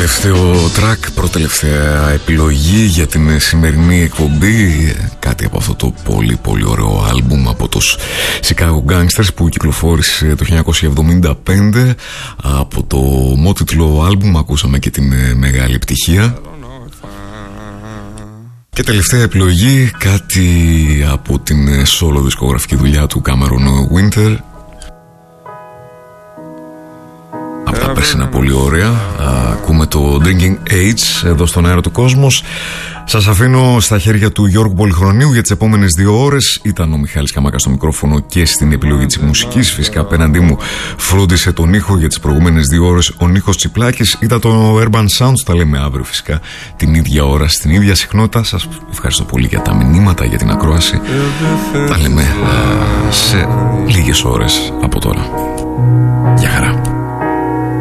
Προτελευταίο track, προτελευταία επιλογή για την σημερινή εκπομπή. Κάτι από αυτό το πολύ πολύ ωραίο άλμπουμ από τους Chicago Gangsters που κυκλοφόρησε το 1975. Από το μότιτλο άλμπουμ ακούσαμε και την μεγάλη επιτυχία. Και τελευταία επιλογή, κάτι από την solo δισκογραφική δουλειά του Cameron Winter. Από τα περσινά πολύ ωραία. Ακούμε το Drinking Age εδώ στον αέρα του Κόσμος. Σας αφήνω στα χέρια του Γιώργου Πολυχρονίου για τις επόμενες 2 ώρες. Ήταν ο Μιχάλης Καμάκας στο μικρόφωνο και στην επιλογή της μουσικής. Φυσικά απέναντί μου φρόντισε τον ήχο για τις προηγούμενες 2 ώρες ο Νίκος Τσιπλάκης. Ήταν το Urban Sounds. Τα λέμε αύριο φυσικά την ίδια ώρα, στην ίδια συχνότητα. Σας ευχαριστώ πολύ για τα μηνύματα, για την ακρόαση. Τα λέμε σε λίγες ώρες από τώρα. Γεια χαρά.